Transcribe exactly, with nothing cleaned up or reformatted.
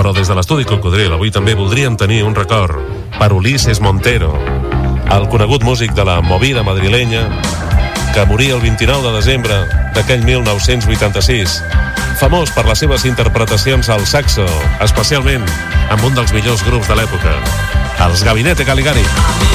Però des de l'estudi Cocodril avui també voldríem tenir un record per Ulises Montero, el conegut músic de la movida madrilenya que moria el vint-i-nou de desembre d'aquell mil nou-cents vuitanta-sis, famós per les seves interpretacions al saxo, especialment amb un dels millors grups de l'època, els Gabinete Caligari.